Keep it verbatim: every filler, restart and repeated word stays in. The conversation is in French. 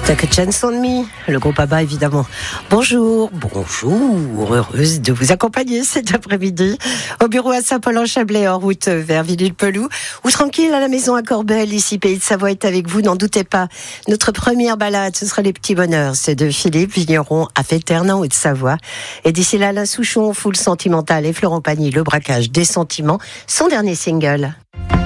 Take a chance on me, le groupe ABBA évidemment. Bonjour, bonjour, heureuse de vous accompagner cet après-midi au bureau à Saint-Paul-en-Chablais en route vers Villiers-le-Peloux ou tranquille à la maison à Corbel, ici Pays de Savoie est avec vous, n'en doutez pas. Notre première balade, ce sera les petits bonheurs, c'est de Philippe Vigneron à Féterne en Haute-Savoie. Et d'ici là, la Souchon, foule sentimentale et Florent Pagny, le braquage des sentiments, son dernier single.